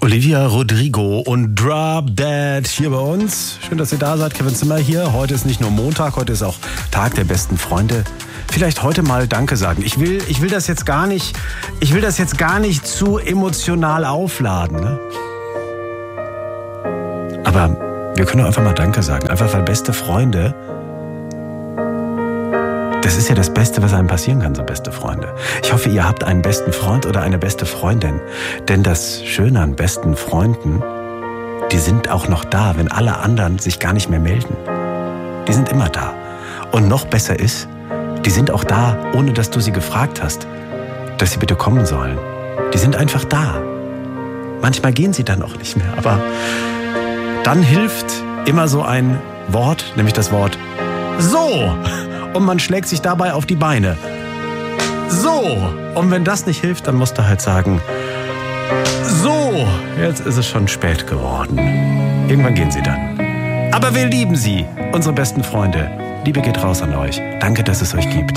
Olivia Rodrigo und Drop Dead hier bei uns. Schön, dass ihr da seid. Kevin Zimmer hier. Heute ist nicht nur Montag, heute ist auch Tag der besten Freunde. Vielleicht heute mal Danke sagen. Ich will das jetzt gar nicht zu emotional aufladen, ne? Aber wir können doch einfach mal Danke sagen. Einfach weil beste Freunde, das ist ja das Beste, was einem passieren kann, so beste Freunde. Ich hoffe, ihr habt einen besten Freund oder eine beste Freundin. Denn das Schöne an besten Freunden, die sind auch noch da, wenn alle anderen sich gar nicht mehr melden. Die sind immer da. Und noch besser ist, die sind auch da, ohne dass du sie gefragt hast, dass sie bitte kommen sollen. Die sind einfach da. Manchmal gehen sie dann auch nicht mehr, aber dann hilft immer so ein Wort, nämlich das Wort so. Und man schlägt sich dabei auf die Beine. So. Und wenn das nicht hilft, dann musst du halt sagen, so, jetzt ist es schon spät geworden. Irgendwann gehen sie dann. Aber wir lieben sie, unsere besten Freunde. Liebe geht raus an euch. Danke, dass es euch gibt.